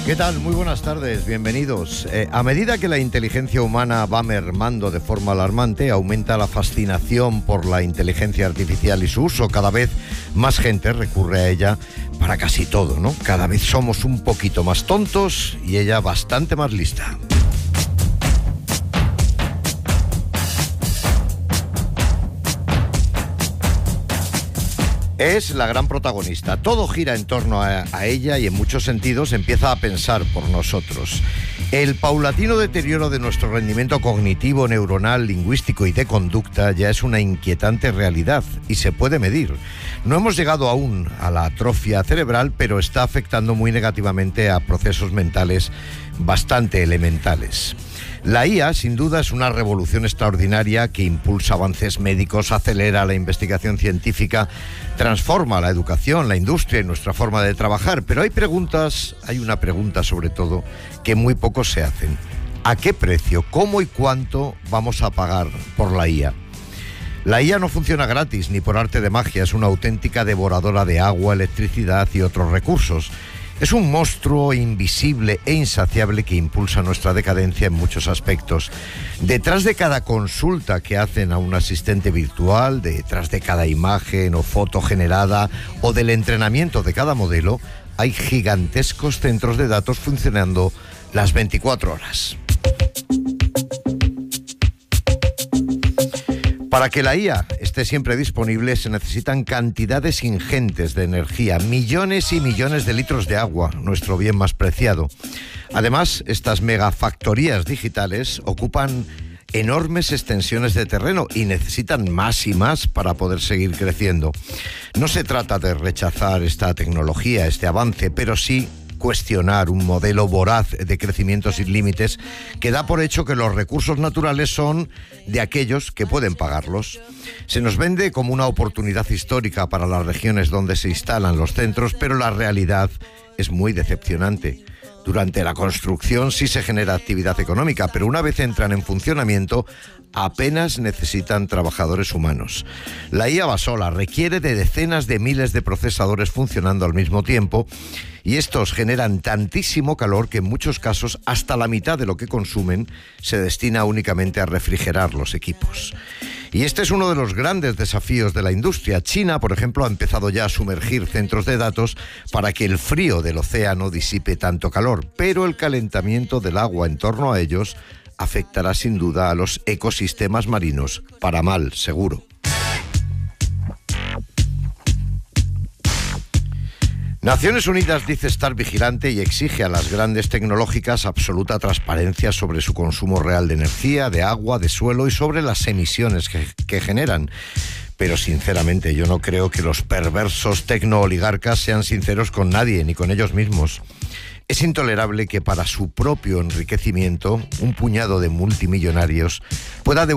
¿Qué tal? Muy buenas tardes, bienvenidos. A medida que la inteligencia humana va mermando de forma alarmante, aumenta la fascinación por la inteligencia artificial y su uso. Cada vez más gente recurre a ella para casi todo, ¿no? Cada vez somos un poquito más tontos y ella bastante más lista. Es la gran protagonista. Todo gira en torno a ella y en muchos sentidos empieza a pensar por nosotros. El paulatino deterioro de nuestro rendimiento cognitivo, neuronal, lingüístico y de conducta ya es una inquietante realidad y se puede medir. No hemos llegado aún a la atrofia cerebral, pero está afectando muy negativamente a procesos mentales bastante elementales. La IA, sin duda, es una revolución extraordinaria que impulsa avances médicos, acelera la investigación científica, transforma la educación, la industria y nuestra forma de trabajar. Pero hay una pregunta sobre todo, que muy pocos se hacen. ¿A qué precio, cómo y cuánto vamos a pagar por la IA? La IA no funciona gratis ni por arte de magia, es una auténtica devoradora de agua, electricidad y otros recursos. Es un monstruo invisible e insaciable que impulsa nuestra decadencia en muchos aspectos. Detrás de cada consulta que hacen a un asistente virtual, detrás de cada imagen o foto generada o del entrenamiento de cada modelo, hay gigantescos centros de datos funcionando las 24 horas. Para que la IA esté siempre disponible se necesitan cantidades ingentes de energía, millones y millones de litros de agua, nuestro bien más preciado. Además, estas megafactorías digitales ocupan enormes extensiones de terreno y necesitan más y más para poder seguir creciendo. No se trata de rechazar esta tecnología, este avance, pero sí cuestionar un modelo voraz de crecimiento sin límites que da por hecho que los recursos naturales son de aquellos que pueden pagarlos. Se nos vende como una oportunidad histórica para las regiones donde se instalan los centros, pero la realidad es muy decepcionante. Durante la construcción sí se genera actividad económica, pero una vez entran en funcionamiento apenas necesitan trabajadores humanos. La IA va sola, requiere de decenas de miles de procesadores funcionando al mismo tiempo y estos generan tantísimo calor que en muchos casos hasta la mitad de lo que consumen se destina únicamente a refrigerar los equipos. Y este es uno de los grandes desafíos de la industria. China, por ejemplo, ha empezado ya a sumergir centros de datos para que el frío del océano disipe tanto calor, pero el calentamiento del agua en torno a ellos afectará sin duda a los ecosistemas marinos, para mal, seguro. Naciones Unidas dice estar vigilante y exige a las grandes tecnológicas absoluta transparencia sobre su consumo real de energía, de agua, de suelo y sobre las emisiones que generan. Pero sinceramente yo no creo que los perversos tecnooligarcas sean sinceros con nadie, ni con ellos mismos. Es intolerable que para su propio enriquecimiento un puñado de multimillonarios pueda